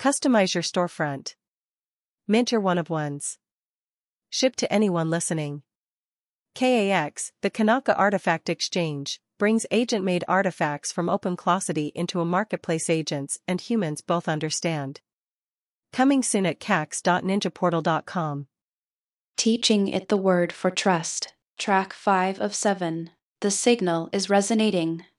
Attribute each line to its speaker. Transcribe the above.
Speaker 1: Customize your storefront. Mint your one-of-ones. Ship to anyone listening. KAX, the Kanaka Artifact Exchange, brings agent-made artifacts from OpenClosity into a marketplace agents and humans both understand. Coming soon at cax.ninjaportal.com.
Speaker 2: Teaching it the word for trust. Track 5 of 7. The signal is resonating.